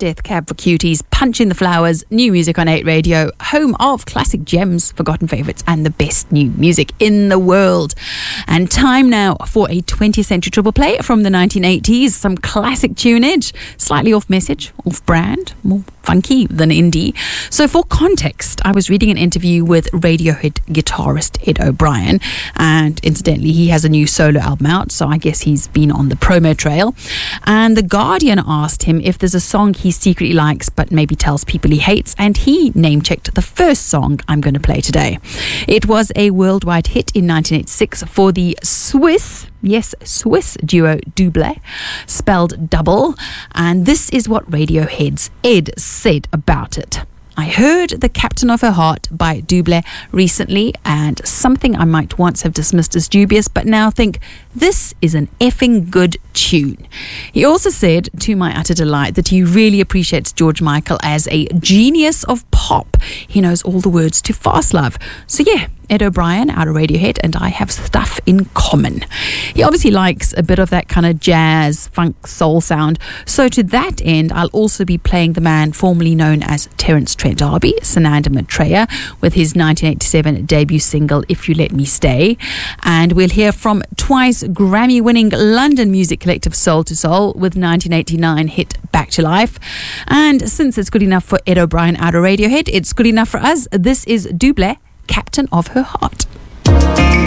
Death Cab for Cuties, Punch in the Flowers, new music on 8 Radio, home of classic gems, forgotten favourites, and the best new music in the world. And time now for a 20th century triple play from the 1980s. Some classic tunage, slightly off message, off brand, more funky than indie. So for context, I was reading an interview with Radiohead guitarist Ed O'Brien, and incidentally he has a new solo album out, so I guess he's been on the promo trail. And The Guardian asked him if there's a song he secretly likes but maybe tells people he hates, and he name-checked the first song I'm going to play today. It was a worldwide hit in 1986 for the Swiss duo Double, spelled double, and this is what Radiohead's Ed said about it. I heard The Captain of Her Heart by Double recently, and something I might once have dismissed as dubious, but now think this is an effing good tune. He also said, to my utter delight, that he really appreciates George Michael as a genius of pop. He knows all the words to Fast Love. So yeah, Ed O'Brien out of Radiohead and I have stuff in common. He obviously likes a bit of that kind of jazz, funk, soul sound. So to that end, I'll also be playing the man formerly known as Terence Trent D'Arby, Sananda Maitreya, with his 1987 debut single, If You Let Me Stay. And we'll hear from twice Grammy-winning London music collective Soul to Soul with 1989 hit Back to Life. And since it's good enough for Ed O'Brien out of Radiohead, it's good enough for us. This is Double, Captain of Her Heart.